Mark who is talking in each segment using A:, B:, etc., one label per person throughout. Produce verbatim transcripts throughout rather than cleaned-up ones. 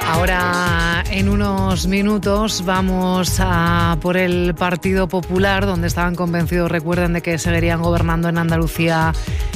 A: Ahora, en unos minutos, vamos a por el Partido Popular, donde estaban convencidos, recuerden, de que seguirían gobernando en Andalucía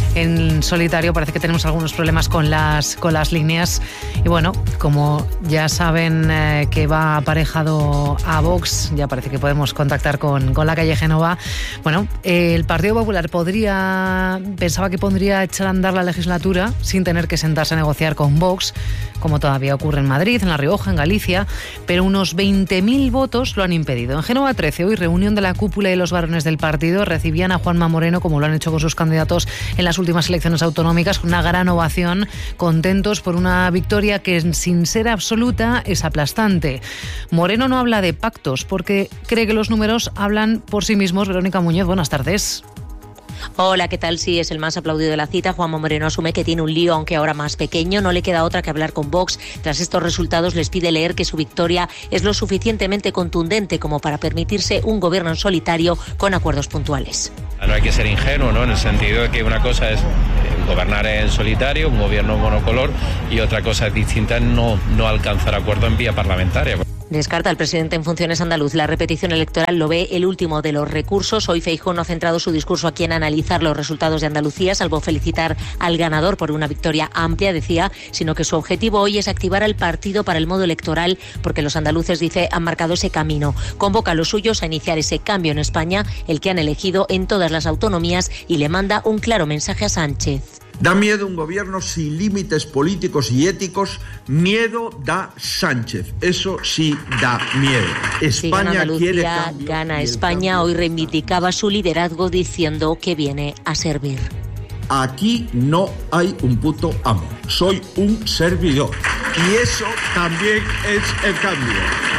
A: en solitario. Parece que tenemos algunos problemas con las, con las líneas. Y bueno, como ya saben eh, que va aparejado a Vox, ya parece que podemos contactar con, con la calle Génova. Bueno, eh, el Partido Popular podría, pensaba que podría echar a andar la legislatura sin tener que sentarse a negociar con Vox, como todavía ocurre en Madrid, en La Rioja, en Galicia, pero unos veinte mil votos lo han impedido. En Génova trece, hoy, reunión de la cúpula y los varones del partido recibían a Juanma Moreno, como lo han hecho con sus candidatos en las últimas elecciones autonómicas, con una gran ovación, contentos por una victoria que, sin ser absoluta, es aplastante. Moreno no habla de pactos porque cree que los números hablan por sí mismos. Verónica Muñoz, buenas tardes.
B: Hola, ¿qué tal? Sí, es el más aplaudido de la cita. Juanma Moreno asume que tiene un lío, aunque ahora más pequeño. No le queda otra que hablar con Vox. Tras estos resultados les pide leer que su victoria es lo suficientemente contundente como para permitirse un gobierno en solitario con acuerdos puntuales.
C: No hay que ser ingenuo, ¿no? En el sentido de que una cosa es gobernar en solitario, un gobierno monocolor, y otra cosa distinta no, no alcanzar acuerdo en vía parlamentaria.
B: Descarta el presidente en funciones andaluz la repetición electoral, lo ve el último de los recursos. Hoy Feijóo no ha centrado su discurso aquí en analizar los resultados de Andalucía, salvo felicitar al ganador por una victoria amplia, decía, sino que su objetivo hoy es activar al partido para el modo electoral, porque los andaluces, dice, han marcado ese camino. Convoca a los suyos a iniciar ese cambio en España, el que han elegido en todas las autonomías, y le manda un claro mensaje a Sánchez.
D: Da miedo un gobierno sin límites políticos y éticos. Miedo da Sánchez. Eso sí da miedo.
B: España quiere cambio. Gana España. Hoy reivindicaba su liderazgo diciendo que viene a servir.
D: Aquí no hay un puto amo. Soy un servidor. Y eso también es el cambio.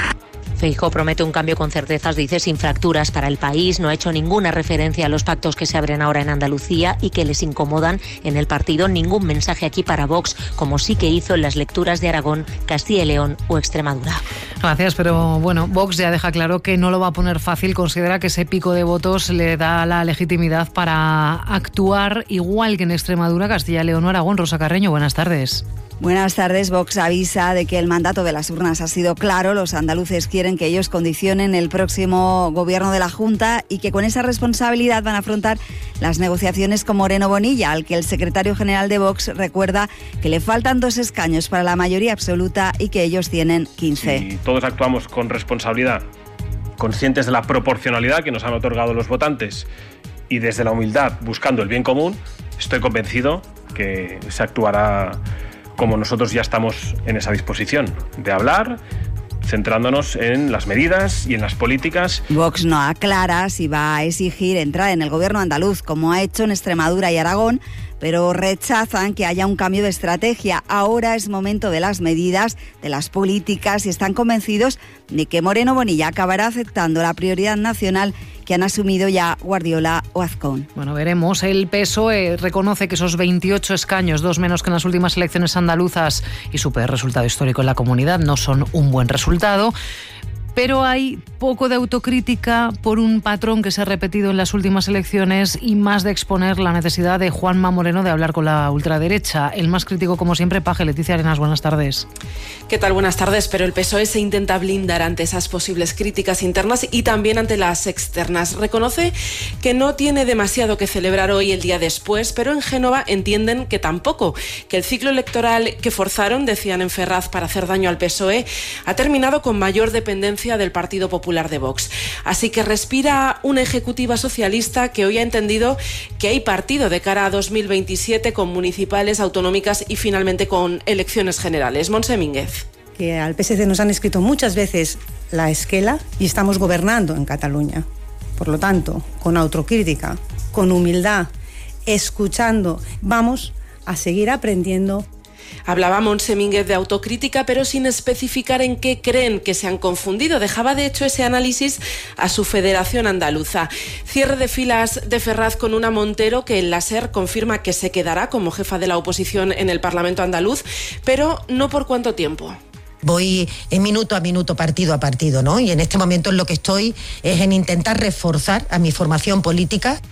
B: Feijóo promete un cambio con certezas, dice, sin fracturas para el país. No ha hecho ninguna referencia a los pactos que se abren ahora en Andalucía y que les incomodan en el partido. Ningún mensaje aquí para Vox, como sí que hizo en las lecturas de Aragón, Castilla y León o Extremadura.
A: Gracias, pero bueno, Vox ya deja claro que no lo va a poner fácil. Considera que ese pico de votos le da la legitimidad para actuar igual que en Extremadura, Castilla y León o Aragón. Rosa Carreño, buenas tardes.
E: Buenas tardes. Vox avisa de que el mandato de las urnas ha sido claro. Los andaluces quieren que ellos condicionen el próximo gobierno de la Junta y que con esa responsabilidad van a afrontar las negociaciones con Moreno Bonilla, al que el secretario general de Vox recuerda que le faltan dos escaños para la mayoría absoluta y que ellos tienen quince.
F: Si todos actuamos con responsabilidad, conscientes de la proporcionalidad que nos han otorgado los votantes y desde la humildad buscando el bien común, estoy convencido que se actuará como nosotros ya estamos en esa disposición de hablar, centrándonos en las medidas y en las políticas.
E: Vox no aclara si va a exigir entrar en el gobierno andaluz, como ha hecho en Extremadura y Aragón, pero rechazan que haya un cambio de estrategia. Ahora es momento de las medidas, de las políticas, y están convencidos de que Moreno Bonilla acabará aceptando la prioridad nacional que han asumido ya Guardiola o Azcón.
A: Bueno, veremos. El P S O E reconoce que esos veintiocho escaños, dos menos que en las últimas elecciones andaluzas, y su peor resultado histórico en la comunidad, no son un buen resultado. Pero hay poco de autocrítica por un patrón que se ha repetido en las últimas elecciones y más de exponer la necesidad de Juanma Moreno de hablar con la ultraderecha. El más crítico, como siempre, Paje. Leticia Arenas, buenas tardes.
G: ¿Qué tal? Buenas tardes. Pero el P S O E se intenta blindar ante esas posibles críticas internas y también ante las externas. Reconoce que no tiene demasiado que celebrar hoy el día después, pero en Génova entienden que tampoco, que el ciclo electoral que forzaron, decían en Ferraz, para hacer daño al P S O E, ha terminado con mayor dependencia del Partido Popular de Vox. Así que respira una ejecutiva socialista que hoy ha entendido que hay partido de cara a dos mil veintisiete con municipales, autonómicas y finalmente con elecciones generales. Montse Mínguez.
H: Que al P S C nos han escrito muchas veces la esquela y estamos gobernando en Cataluña. Por lo tanto, con autocrítica, con humildad, escuchando, vamos a seguir aprendiendo.
G: Hablaba Montse Mínguez de autocrítica, pero sin especificar en qué creen que se han confundido. Dejaba, de hecho, ese análisis a su federación andaluza. Cierre de filas de Ferraz con una Montero que en la SER confirma que se quedará como jefa de la oposición en el Parlamento andaluz, pero no por cuánto tiempo.
I: Voy en minuto a minuto, partido a partido, ¿no? Y en este momento en lo que estoy es en intentar reforzar a mi formación política.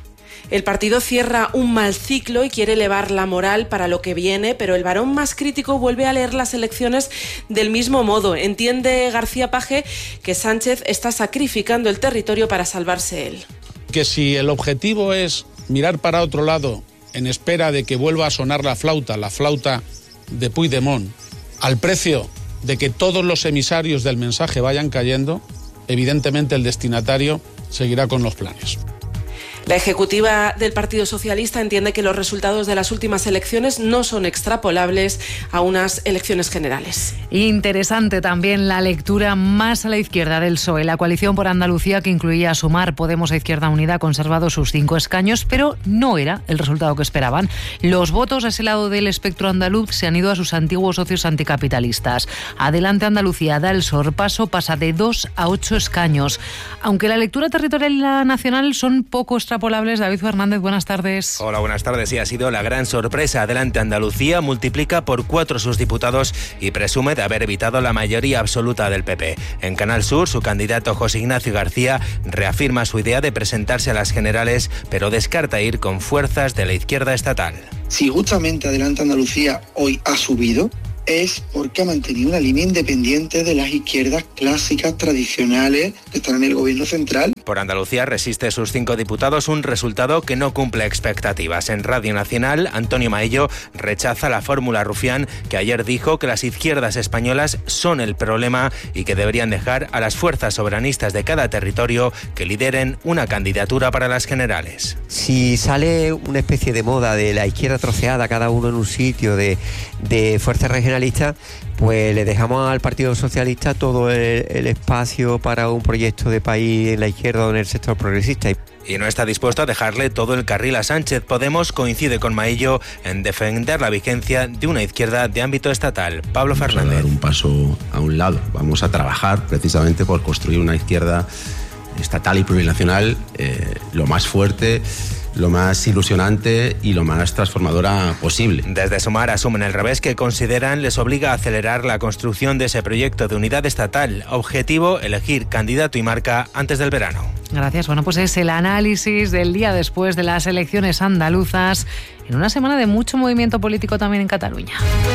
G: El partido cierra un mal ciclo y quiere elevar la moral para lo que viene, pero el varón más crítico vuelve a leer las elecciones del mismo modo. Entiende García Page que Sánchez está sacrificando el territorio para salvarse él.
J: Que si el objetivo es mirar para otro lado en espera de que vuelva a sonar la flauta, la flauta de Puigdemont, al precio de que todos los emisarios del mensaje vayan cayendo, evidentemente el destinatario seguirá con los planes.
G: La ejecutiva del Partido Socialista entiende que los resultados de las últimas elecciones no son extrapolables a unas elecciones generales.
A: Interesante también la lectura más a la izquierda del P S O E. La coalición por Andalucía, que incluía a Sumar, Podemos e Izquierda Unida, ha conservado sus cinco escaños, pero no era el resultado que esperaban. Los votos a ese lado del espectro andaluz se han ido a sus antiguos socios anticapitalistas. Adelante Andalucía da el sorpaso, pasa de dos a ocho escaños. Aunque la lectura territorial y la nacional son poco extrapolables, David Fernández, buenas tardes.
K: Hola, buenas tardes. Sí, ha sido la gran sorpresa. Adelante Andalucía multiplica por cuatro sus diputados y presume de haber evitado la mayoría absoluta del P P. En Canal Sur, su candidato José Ignacio García reafirma su idea de presentarse a las generales, pero descarta ir con fuerzas de la izquierda estatal.
L: Si justamente Adelante Andalucía hoy ha subido, es porque ha mantenido una línea independiente de las izquierdas clásicas, tradicionales, que están en el gobierno central.
K: Por Andalucía resiste sus cinco diputados, un resultado que no cumple expectativas. En Radio Nacional, Antonio Maillo rechaza la fórmula Rufián, que ayer dijo que las izquierdas españolas son el problema y que deberían dejar a las fuerzas soberanistas de cada territorio que lideren una candidatura para las generales.
M: Si sale una especie de moda de la izquierda troceada, cada uno en un sitio, de, de fuerzas regionalistas, pues le dejamos al Partido Socialista todo el, el espacio para un proyecto de país en la izquierda o en el sector progresista.
K: Y no está dispuesto a dejarle todo el carril a Sánchez. Podemos coincide con Maillo en defender la vigencia de una izquierda de ámbito estatal. Pablo
N: Vamos
K: Fernández.
N: a dar un paso a un lado. Vamos a trabajar precisamente por construir una izquierda estatal y plurinacional eh, lo más fuerte, lo más ilusionante y lo más transformadora posible.
K: Desde Sumar asumen el revés que consideran les obliga a acelerar la construcción de ese proyecto de unidad estatal. Objetivo, elegir candidato y marca antes del verano.
A: Gracias. Bueno, pues es el análisis del día después de las elecciones andaluzas, en una semana de mucho movimiento político también en Cataluña,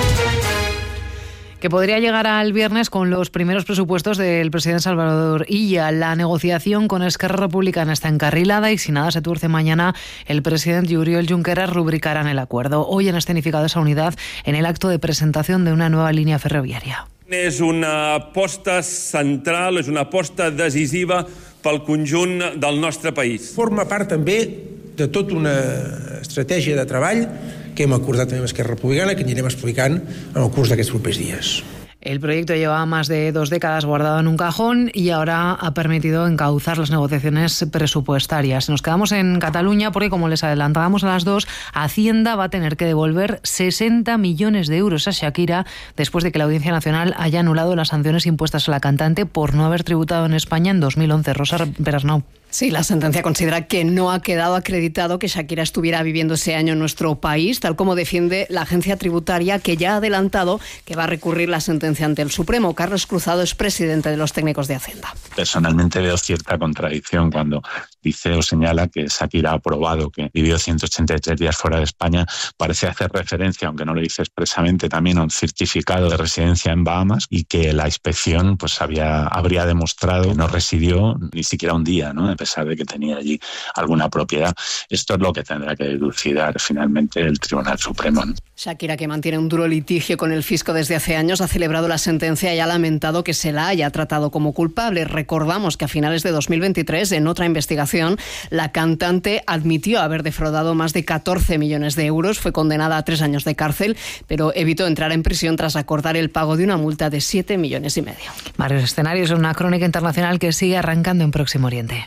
A: que podría llegar al viernes con los primeros presupuestos del presidente Salvador Illa. La negociación con Esquerra Republicana está encarrilada y si nada se tuerce mañana, el presidente Oriol Junqueras rubricarán el acuerdo. Hoy han escenificado esa unidad en el acto de presentación de una nueva línea ferroviària.
O: És una aposta central, és una aposta decisiva pel conjunt del nostre país.
P: Forma part també de tota una estratègia de treball que hem acordat també amb Esquerra Republicana, que anirem explicant en el curs d'aquests propers dies.
A: El proyecto llevaba más de dos décadas guardado en un cajón y ahora ha permitido encauzar las negociaciones presupuestarias. Nos quedamos en Cataluña porque, como les adelantábamos a las dos, Hacienda va a tener que devolver sesenta millones de euros a Shakira después de que la Audiencia Nacional haya anulado las sanciones impuestas a la cantante por no haber tributado en España en dos mil once. Rosa Berasnau.
Q: Sí, la sentencia considera que no ha quedado acreditado que Shakira estuviera viviendo ese año en nuestro país, tal como defiende la agencia tributaria, que ya ha adelantado que va a recurrir la sentencia ante el Supremo. Carlos Cruzado es presidente de los técnicos de Hacienda.
R: Personalmente veo cierta contradicción cuando dice o señala que Shakira ha probado que vivió ciento ochenta y tres días fuera de España. Parece hacer referencia, aunque no lo dice expresamente, también a un certificado de residencia en Bahamas y que la inspección pues había, habría demostrado que no residió ni siquiera un día, ¿no? A pesar de que tenía allí alguna propiedad. Esto es lo que tendrá que dilucidar finalmente el Tribunal Supremo, ¿no?
Q: Shakira, que mantiene un duro litigio con el fisco desde hace años, ha celebrado la sentencia y ha lamentado que se la haya tratado como culpable. Recordamos que a finales de dos mil veintitrés, en otra investigación, la cantante admitió haber defraudado más de catorce millones de euros. Fue condenada a tres años de cárcel, pero evitó entrar en prisión tras acordar el pago de una multa de siete millones y medio.
A: Varios escenarios en una crónica internacional que sigue arrancando en Próximo Oriente.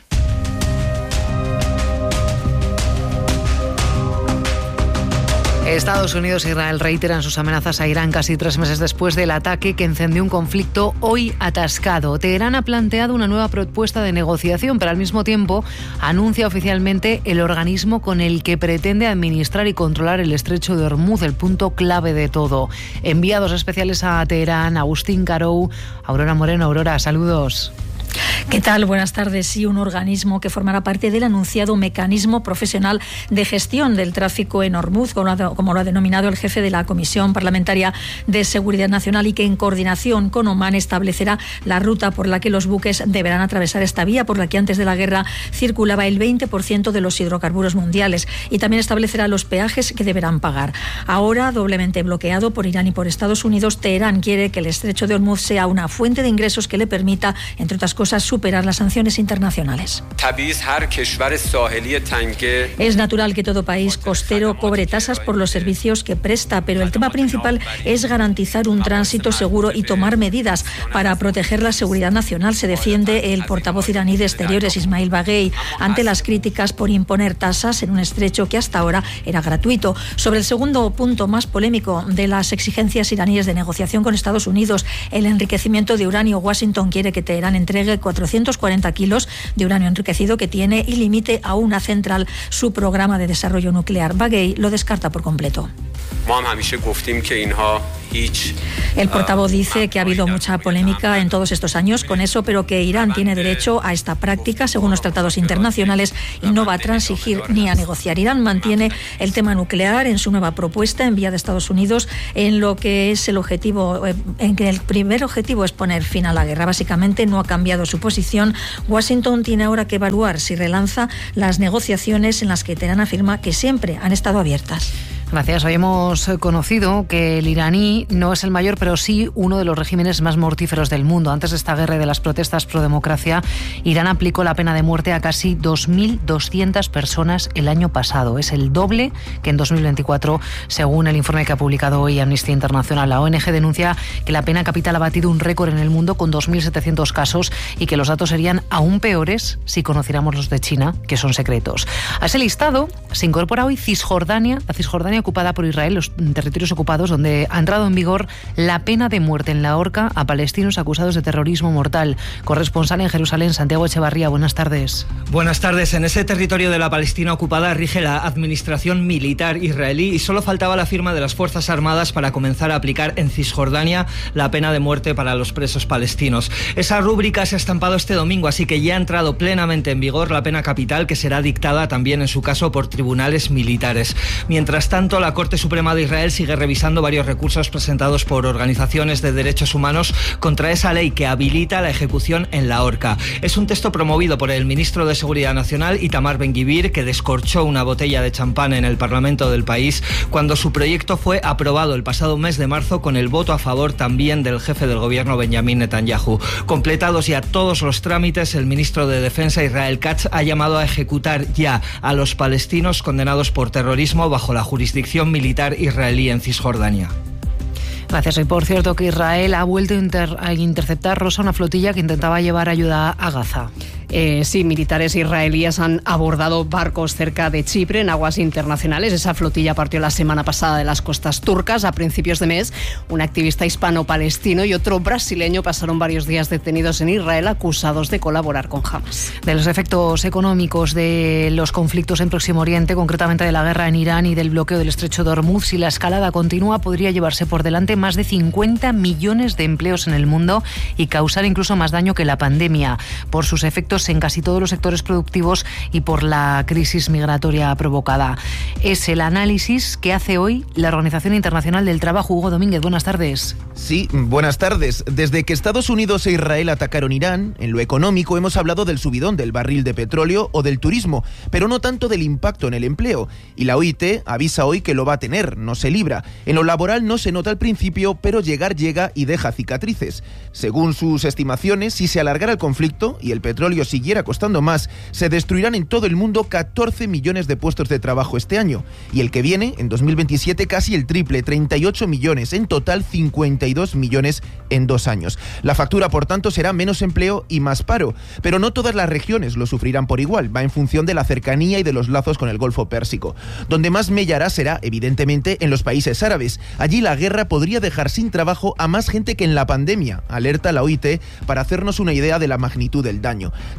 A: Estados Unidos e Israel reiteran sus amenazas a Irán casi tres meses después del ataque que encendió un conflicto hoy atascado. Teherán ha planteado una nueva propuesta de negociación, pero al mismo tiempo anuncia oficialmente el organismo con el que pretende administrar y controlar el estrecho de Hormuz, el punto clave de todo. Enviados especiales a Teherán, Agustín Carou, Aurora Moreno. Aurora, saludos.
S: ¿Qué tal? Buenas tardes. Sí, un organismo que formará parte del anunciado mecanismo profesional de gestión del tráfico en Hormuz, como lo, ha, como lo ha denominado el jefe de la Comisión Parlamentaria de Seguridad Nacional, y que en coordinación con Omán establecerá la ruta por la que los buques deberán atravesar esta vía por la que antes de la guerra circulaba el veinte por ciento de los hidrocarburos mundiales, y también establecerá los peajes que deberán pagar. Ahora, doblemente bloqueado por Irán y por Estados Unidos, Teherán quiere que el estrecho de Hormuz sea una fuente de ingresos que le permita, entre otras cosas, superar las sanciones internacionales. Es natural que todo país costero cobre tasas por los servicios que presta, pero el tema principal es garantizar un tránsito seguro y tomar medidas para proteger la seguridad nacional, se defiende el portavoz iraní de Exteriores, Ismail Baghei, ante las críticas por imponer tasas en un estrecho que hasta ahora era gratuito. Sobre el segundo punto más polémico de las exigencias iraníes de negociación con Estados Unidos, el enriquecimiento de uranio, Washington quiere que Teherán entregue cuatrocientos cuarenta kilos de uranio enriquecido que tiene y limite a una central su programa de desarrollo nuclear. Baghei lo descarta por completo. El portavoz dice que ha habido mucha polémica en todos estos años con eso, pero que Irán tiene derecho a esta práctica según los tratados internacionales y no va a transigir ni a negociar. Irán mantiene el tema nuclear en su nueva propuesta enviada a Estados Unidos, en lo que es el objetivo, en que el primer objetivo es poner fin a la guerra. Básicamente no ha cambiado su posición. Washington tiene ahora que evaluar si relanza las negociaciones en las que Teherán afirma que siempre han estado abiertas.
A: Gracias. Hoy hemos conocido que el iraní no es el mayor, pero sí uno de los regímenes más mortíferos del mundo. Antes de esta guerra y de las protestas pro democracia, Irán aplicó la pena de muerte a casi dos mil doscientas personas el año pasado. Es el doble que en dos mil veinticuatro, según el informe que ha publicado hoy Amnistía Internacional. La O N G denuncia que la pena capital ha batido un récord en el mundo con dos mil setecientos casos y que los datos serían aún peores si conociéramos los de China, que son secretos. A ese listado se incorpora hoy Cisjordania, la Cisjordania ocupada por Israel, los territorios ocupados, donde ha entrado en vigor la pena de muerte en la horca a palestinos acusados de terrorismo mortal. Corresponsal en Jerusalén, Santiago Echevarría, buenas tardes.
T: Buenas tardes. En ese territorio de la Palestina ocupada rige la administración militar israelí y solo faltaba la firma de las Fuerzas Armadas para comenzar a aplicar en Cisjordania la pena de muerte para los presos palestinos. Esa rúbrica se ha estampado este domingo, así que ya ha entrado plenamente en vigor la pena capital, que será dictada también en su caso por tribunales militares. Mientras tanto, la Corte Suprema de Israel sigue revisando varios recursos presentados por organizaciones de derechos humanos contra esa ley que habilita la ejecución en la horca. Es un texto promovido por el ministro de Seguridad Nacional, Itamar Ben-Gvir, que descorchó una botella de champán en el Parlamento del país cuando su proyecto fue aprobado el pasado mes de marzo con el voto a favor también del jefe del gobierno, Benjamin Netanyahu. Completados ya todos los trámites, el ministro de Defensa, Israel Katz, ha llamado a ejecutar ya a los palestinos condenados por terrorismo bajo la jurisdicción militar israelí en Cisjordania.
A: Gracias. Y por cierto que Israel ha vuelto a, inter- a interceptar, Rosa, una flotilla que intentaba llevar ayuda a Gaza.
Q: Eh, sí, militares israelíes han abordado barcos cerca de Chipre en aguas internacionales. Esa flotilla partió la semana pasada de las costas turcas. A principios de mes, un activista hispano-palestino y otro brasileño pasaron varios días detenidos en Israel acusados de colaborar con Hamas.
A: De los efectos económicos de los conflictos en Próximo Oriente, concretamente de la guerra en Irán y del bloqueo del estrecho de Hormuz, si la escalada continúa, podría llevarse por delante más de cincuenta millones de empleos en el mundo y causar incluso más daño que la pandemia por sus efectos en casi todos los sectores productivos y por la crisis migratoria provocada. Es el análisis que hace hoy la Organización Internacional del Trabajo. Hugo Domínguez, buenas tardes.
U: Sí, buenas tardes. Desde que Estados Unidos e Israel atacaron Irán, en lo económico hemos hablado del subidón del barril de petróleo o del turismo, pero no tanto del impacto en el empleo. Y la O I T avisa hoy que lo va a tener, no se libra. En lo laboral no se nota al principio, pero llegar llega y deja cicatrices. Según sus estimaciones, si se alargara el conflicto y el petróleo siguiera costando más, se destruirán en todo el mundo catorce millones de puestos de trabajo este año. Y el que viene, en dos mil veintisiete, casi el triple, treinta y ocho millones. En total, cincuenta y dos millones en dos años. La factura, por tanto, será menos empleo y más paro. Pero no todas las regiones lo sufrirán por igual. Va en función de la cercanía y de los lazos con el Golfo Pérsico. Donde más mellará será, evidentemente, en los países árabes. Allí la guerra podría dejar sin trabajo a más gente que en la pandemia, alerta la O I T, para hacernos una idea de la magnitud del daño.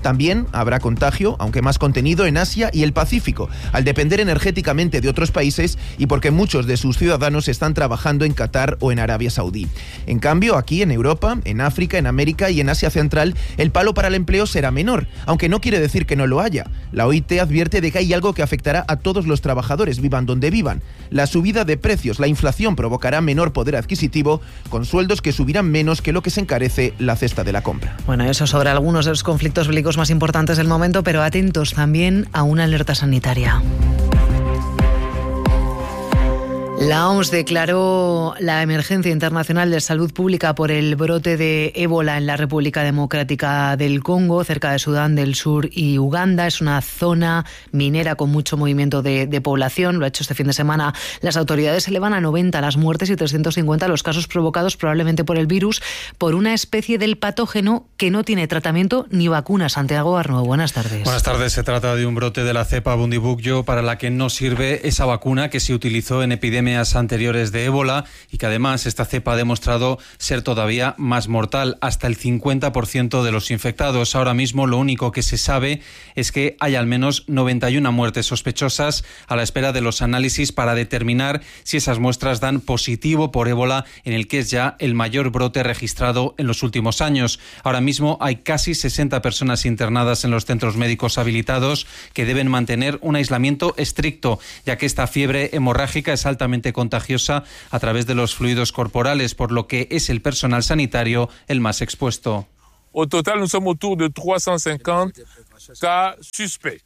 U: También habrá contagio, aunque más contenido, en Asia y el Pacífico, al depender energéticamente de otros países y porque muchos de sus ciudadanos están trabajando en Qatar o en Arabia Saudí. En cambio, aquí en Europa, en África, en América y en Asia Central, el palo para el empleo será menor, aunque no quiere decir que no lo haya. La O I T advierte de que hay algo que afectará a todos los trabajadores, vivan donde vivan. La subida de precios, la inflación provocará menor poder adquisitivo, con sueldos que subirán menos que lo que se encarece la cesta de la compra.
A: Bueno, eso sobre algunos de los conflictos bélicos más importantes del momento, pero atentos también a una alerta sanitaria. La O M S declaró la emergencia internacional de salud pública por el brote de ébola en la República Democrática del Congo, cerca de Sudán del Sur y Uganda. Es una zona minera con mucho movimiento de, de población. Lo ha hecho este fin de semana. Las autoridades elevan a noventa las muertes y trescientos cincuenta los casos provocados probablemente por el virus, por una especie del patógeno que no tiene tratamiento ni vacuna. Santiago Arnau, buenas tardes.
C: Buenas tardes. Se trata de un brote de la cepa Bundibugyo para la que no sirve esa vacuna que se utilizó en epidemias anteriores de ébola y que además esta cepa ha demostrado ser todavía más mortal, hasta el cincuenta por ciento de los infectados. Ahora mismo lo único que se sabe es que hay al menos noventa y una muertes sospechosas a la espera de los análisis para determinar si esas muestras dan positivo por ébola, en el que es ya el mayor brote registrado en los últimos años. Ahora mismo hay casi sesenta personas internadas en los centros médicos habilitados que deben mantener un aislamiento estricto, ya que esta fiebre hemorrágica es altamente contagiosa a través de los fluidos corporales, por lo que es el personal sanitario el más expuesto.
V: Au total, nous sommes autour de trois cent cinquante cas suspects.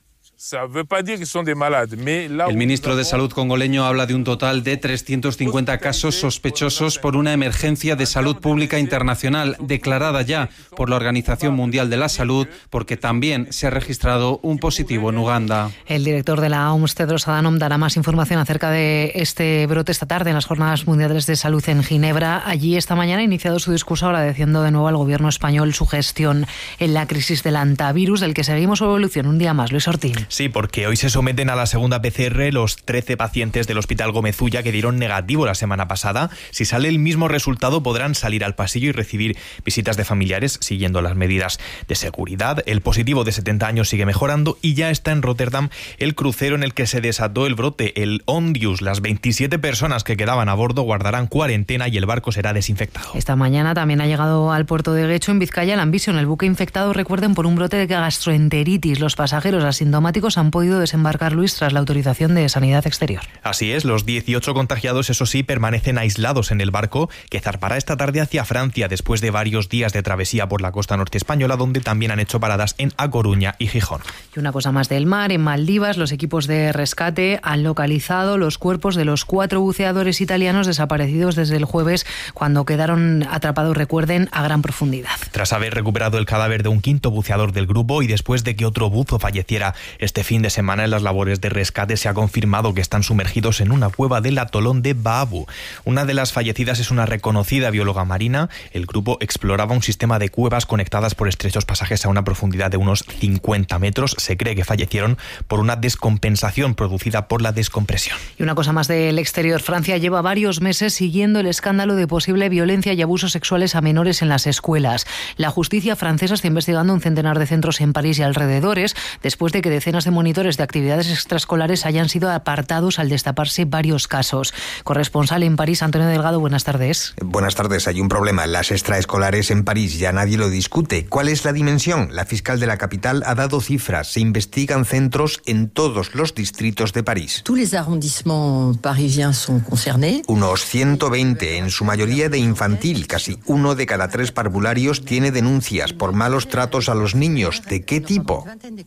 C: El ministro de Salud congoleño habla de un total de trescientos cincuenta casos sospechosos por una emergencia de salud pública internacional declarada ya por la Organización Mundial de la Salud, porque también se ha registrado un positivo en Uganda.
A: El director de la O M S, Tedros Adhanom, dará más información acerca de este brote esta tarde en las Jornadas Mundiales de Salud en Ginebra. Allí esta mañana ha iniciado su discurso agradeciendo de nuevo al gobierno español su gestión en la crisis del antivirus, del que seguimos su evolución un día más. Luis Ortín.
W: Sí, porque hoy se someten a la segunda P C R los trece pacientes del Hospital Gómez Ulla que dieron negativo la semana pasada. Si sale el mismo resultado, podrán salir al pasillo y recibir visitas de familiares siguiendo las medidas de seguridad. El positivo de setenta años sigue mejorando y ya está en Rotterdam el crucero en el que se desató el brote, el Ondius. Las veintisiete personas que quedaban a bordo guardarán cuarentena y el barco será desinfectado.
A: Esta mañana también ha llegado al puerto de Guecho, en Vizcaya, el Ambition, el buque infectado, recuerden, por un brote de gastroenteritis. Los pasajeros asintomáticos han podido desembarcar, Luis, tras la autorización de Sanidad Exterior.
W: Así es, los dieciocho contagiados, eso sí, permanecen aislados en el barco que zarpará esta tarde hacia Francia después de varios días de travesía por la costa norte española, donde también han hecho paradas en A Coruña y Gijón.
A: Y una cosa más del mar, en Maldivas los equipos de rescate han localizado los cuerpos de los cuatro buceadores italianos desaparecidos desde el jueves, cuando quedaron atrapados, recuerden, a gran profundidad.
W: Tras haber recuperado el cadáver de un quinto buceador del grupo y después de que otro buzo falleciera este fin de semana en las labores de rescate, se ha confirmado que están sumergidos en una cueva del atolón de Baabu. Una de las fallecidas es una reconocida bióloga marina. El grupo exploraba un sistema de cuevas conectadas por estrechos pasajes a una profundidad de unos cincuenta metros. Se cree que fallecieron por una descompensación producida por la descompresión.
A: Y una cosa más del exterior. Francia lleva varios meses siguiendo el escándalo de posible violencia y abusos sexuales a menores en las escuelas. La justicia francesa está investigando un centenar de centros en París y alrededores, después de que decenas de monitores de actividades extraescolares hayan sido apartados al destaparse varios casos. Corresponsal en París, Antonio Delgado, buenas tardes.
X: Buenas tardes. Hay un problema en las extraescolares en París, ya nadie lo discute. ¿Cuál es la dimensión? La fiscal de la capital ha dado cifras. Se investigan centros en todos los distritos de París.
Y: Tous les arrondissements parisiens sont concernés.
X: Unos ciento veinte, en su mayoría de infantil. Casi uno de cada tres parvularios tiene denuncias por malos tratos a los niños. ¿De qué tipo?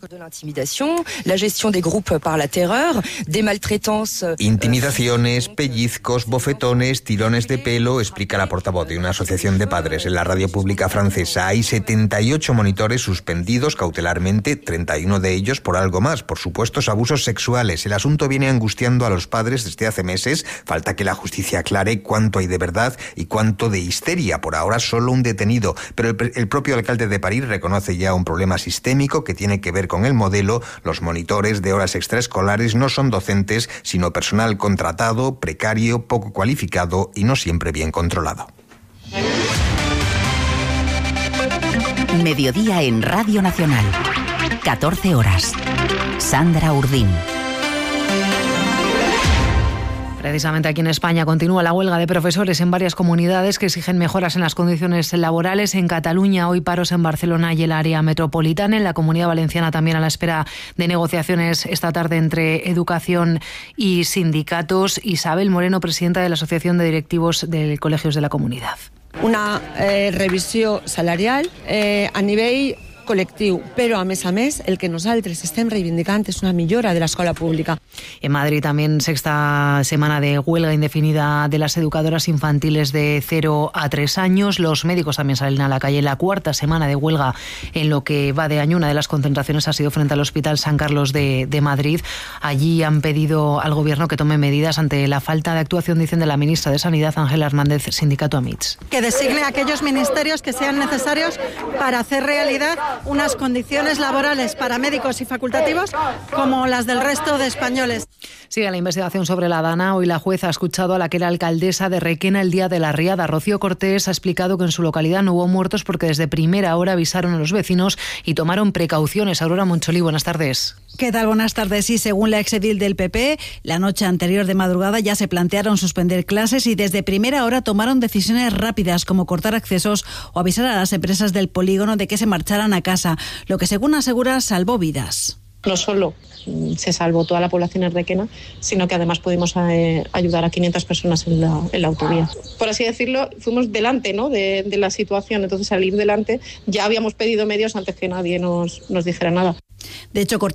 Y: La gestión de grupos para la terror, de maltratanza.
X: Intimidaciones, pellizcos, bofetones, tirones de pelo, explica la portavoz de una asociación de padres en la radio pública francesa. Hay setenta y ocho monitores suspendidos cautelarmente, treinta y uno de ellos por algo más, por supuestos abusos sexuales. El asunto viene angustiando a los padres desde hace meses. Falta que la justicia aclare cuánto hay de verdad y cuánto de histeria. Por ahora solo un detenido, pero el, el propio alcalde de París reconoce ya un problema sistémico que tiene que ver con el modelo. Los monitores de horas extraescolares no son docentes, sino personal contratado, precario, poco cualificado y no siempre bien controlado.
Z: Mediodía en Radio Nacional.
B: catorce horas. Sandra Urdín.
A: Precisamente aquí en España continúa la huelga de profesores en varias comunidades que exigen mejoras en las condiciones laborales. En Cataluña hoy paros en Barcelona y el área metropolitana. En la Comunidad Valenciana también a la espera de negociaciones esta tarde entre educación y sindicatos. Isabel Moreno, presidenta de la Asociación de Directivos de Colegios de la Comunidad.
D: Una eh, revisió salarial eh, a nivell col·lectiu, però a més a més el que nosaltres estem reivindicant és una millora de l'escola pública.
A: En Madrid también sexta semana de huelga indefinida de las educadoras infantiles de cero a tres años. Los médicos también salen a la calle. La cuarta semana de huelga en lo que va de año. Una de las concentraciones ha sido frente al Hospital San Carlos de, de Madrid. Allí han pedido al gobierno que tome medidas ante la falta de actuación, dicen, de la ministra de Sanidad, Ángela Hernández, sindicato AMITS.
E: Que designe aquellos ministerios que sean necesarios para hacer realidad unas condiciones laborales para médicos y facultativos como las del resto de españoles.
A: Sigue la investigación sobre la Dana. Hoy la jueza ha escuchado a la que era alcaldesa de Requena el día de la riada. Rocío Cortés ha explicado que en su localidad no hubo muertos porque desde primera hora avisaron a los vecinos y tomaron precauciones. Aurora Moncholí, buenas tardes.
F: ¿Qué tal? Buenas tardes. Sí, según la exedil del P P, la noche anterior de madrugada ya se plantearon suspender clases y desde primera hora tomaron decisiones rápidas como cortar accesos o avisar a las empresas del polígono de que se marcharan a casa, lo que según asegura salvó vidas.
H: No solo se salvó toda la población en Requena, sino que además pudimos eh, ayudar a quinientas personas en la, en la autovía. Por así decirlo, fuimos delante, ¿no?, de, de la situación. Entonces, al ir delante, ya habíamos pedido medios antes que nadie nos, nos dijera nada.
F: De hecho,